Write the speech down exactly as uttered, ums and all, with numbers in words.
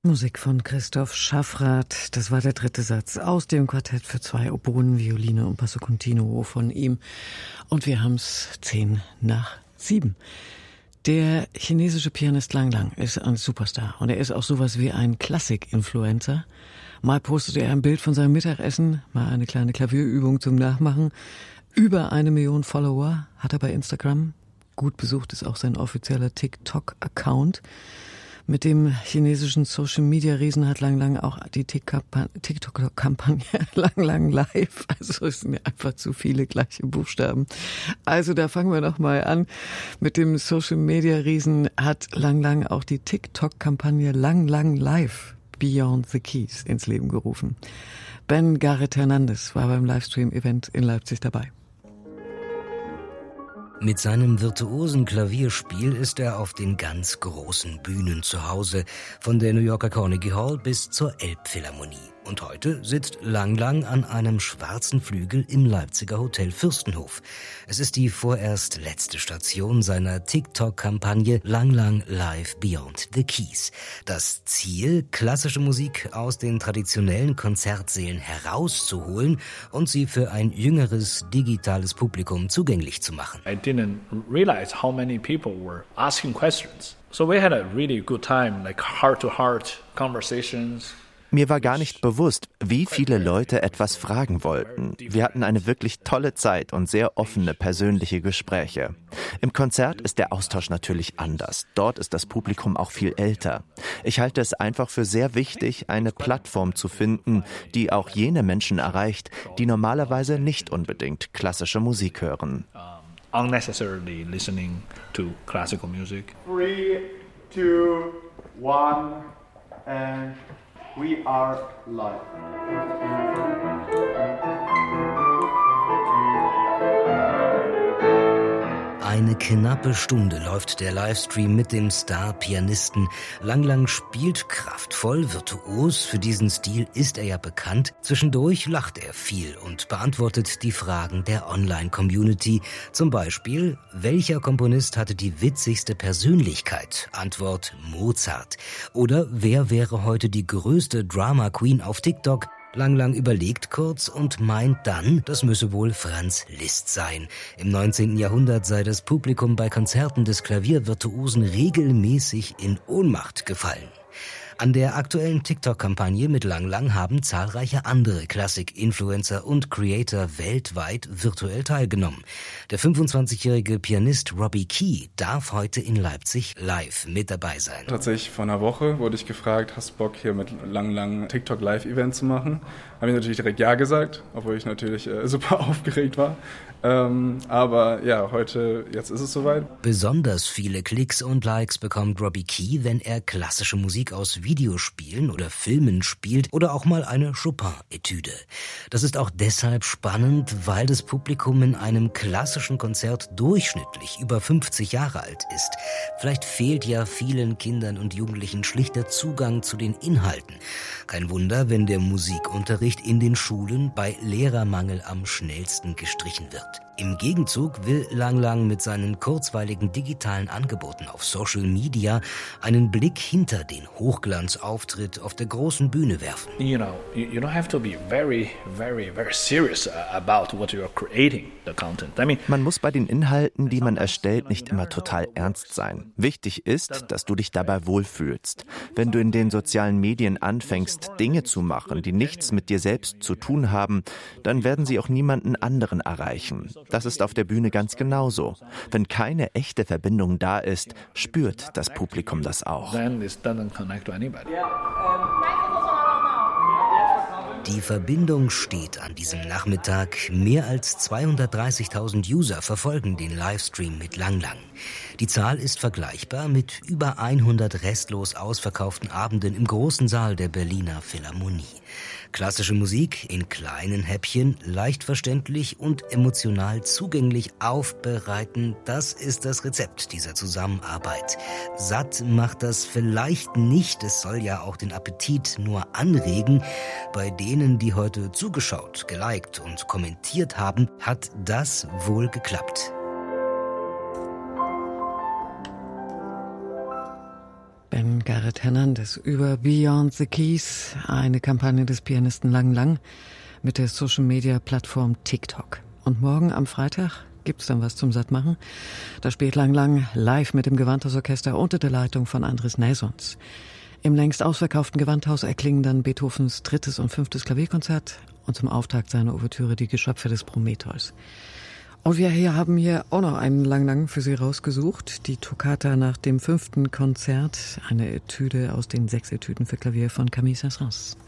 Musik von Christoph Schaffrath. Das war der dritte Satz aus dem Quartett für zwei Oboen, Violine und Basso Continuo von ihm. Und wir haben's zehn nach sieben. Der chinesische Pianist Lang Lang ist ein Superstar und er ist auch sowas wie ein Klassik-Influencer. Mal postete er ein Bild von seinem Mittagessen, mal eine kleine Klavierübung zum Nachmachen. Über eine Million Follower hat er bei Instagram. Gut besucht ist auch sein offizieller TikTok-Account. Mit dem chinesischen Social-Media-Riesen hat Lang Lang auch die TikTok-Kampagne Lang Lang Live. Also es sind einfach zu viele gleiche Buchstaben. Also da fangen wir noch mal an. Mit dem Social-Media-Riesen hat Lang Lang auch die TikTok-Kampagne Lang Lang Live Beyond the Keys ins Leben gerufen. Ben Gareth Hernandez war beim Livestream-Event in Leipzig dabei. Mit seinem virtuosen Klavierspiel ist er auf den ganz großen Bühnen zu Hause, von der New Yorker Carnegie Hall bis zur Elbphilharmonie. Und heute sitzt Lang Lang an einem schwarzen Flügel im Leipziger Hotel Fürstenhof. Es ist die vorerst letzte Station seiner TikTok-Kampagne Lang Lang Live Beyond the Keys. Das Ziel, klassische Musik aus den traditionellen Konzertsälen herauszuholen und sie für ein jüngeres, digitales Publikum zugänglich zu machen. I didn't realize how many people were asking questions. So we had a really good time, like heart-to-heart conversations. Mir war gar nicht bewusst, wie viele Leute etwas fragen wollten. Wir hatten eine wirklich tolle Zeit und sehr offene persönliche Gespräche. Im Konzert ist der Austausch natürlich anders. Dort ist das Publikum auch viel älter. Ich halte es einfach für sehr wichtig, eine Plattform zu finden, die auch jene Menschen erreicht, die normalerweise nicht unbedingt klassische Musik hören. Unnecessarily listening to classical music. Three, two, one, and we are live. Eine knappe Stunde läuft der Livestream mit dem Star-Pianisten. Lang Lang spielt kraftvoll, virtuos. Für diesen Stil ist er ja bekannt. Zwischendurch lacht er viel und beantwortet die Fragen der Online-Community. Zum Beispiel, welcher Komponist hatte die witzigste Persönlichkeit? Antwort Mozart. Oder wer wäre heute die größte Drama-Queen auf TikTok? Lang Lang überlegt kurz und meint dann, das müsse wohl Franz Liszt sein. Im neunzehnten Jahrhundert sei das Publikum bei Konzerten des Klaviervirtuosen regelmäßig in Ohnmacht gefallen. An der aktuellen TikTok-Kampagne mit Lang Lang haben zahlreiche andere Klassik-Influencer und Creator weltweit virtuell teilgenommen. Der fünfundzwanzigjährige Pianist Robbie Key darf heute in Leipzig live mit dabei sein. Tatsächlich vor einer Woche wurde ich gefragt, hast du Bock hier mit Lang Lang TikTok-Live-Event zu machen? Habe ich natürlich direkt ja gesagt, obwohl ich natürlich äh, super aufgeregt war. Ähm, aber ja, heute, jetzt ist es soweit. Besonders viele Klicks und Likes bekommt Robbie Key, wenn er klassische Musik aus Videospielen oder Filmen spielt oder auch mal eine Chopin-Etüde. Das ist auch deshalb spannend, weil das Publikum in einem klassischen Konzert durchschnittlich über fünfzig Jahre alt ist. Vielleicht fehlt ja vielen Kindern und Jugendlichen schlicht der Zugang zu den Inhalten. Kein Wunder, wenn der Musikunterricht in den Schulen bei Lehrermangel am schnellsten gestrichen wird. Im Gegenzug will Lang Lang mit seinen kurzweiligen digitalen Angeboten auf Social Media einen Blick hinter den Hochglanzauftritt auf der großen Bühne werfen. You know, you don't have to be very, very, very serious about what you're creating, the content. I mean, man muss bei den Inhalten, die man erstellt, nicht immer total ernst sein. Wichtig ist, dass du dich dabei wohlfühlst. Wenn du in den sozialen Medien anfängst, Dinge zu machen, die nichts mit dir selbst zu tun haben, dann werden sie auch niemanden anderen erreichen. Das ist auf der Bühne ganz genauso. Wenn keine echte Verbindung da ist, spürt das Publikum das auch. Die Verbindung steht an diesem Nachmittag. Mehr als zweihundertdreißigtausend User verfolgen den Livestream mit Lang Lang. Die Zahl ist vergleichbar mit über hundert restlos ausverkauften Abenden im großen Saal der Berliner Philharmonie. Klassische Musik in kleinen Häppchen, leicht verständlich und emotional zugänglich aufbereiten, das ist das Rezept dieser Zusammenarbeit. Satt macht das vielleicht nicht, es soll ja auch den Appetit nur anregen. Bei denen, die heute zugeschaut, geliked und kommentiert haben, hat das wohl geklappt. Ben Garrett Hernandez über Beyond the Keys, eine Kampagne des Pianisten Lang Lang mit der Social-Media-Plattform TikTok. Und morgen am Freitag gibt's dann was zum Sattmachen. Da spielt Lang Lang live mit dem Gewandhausorchester unter der Leitung von Andris Naesons. Im längst ausverkauften Gewandhaus erklingen dann Beethovens drittes und fünftes Klavierkonzert und zum Auftakt seiner Ouvertüre Die Geschöpfe des Prometheus. Und wir hier haben hier auch noch einen Lang Lang für Sie rausgesucht. Die Toccata nach dem fünften Konzert, eine Etüde aus den sechs Etüden für Klavier von Camille Saint-Saëns.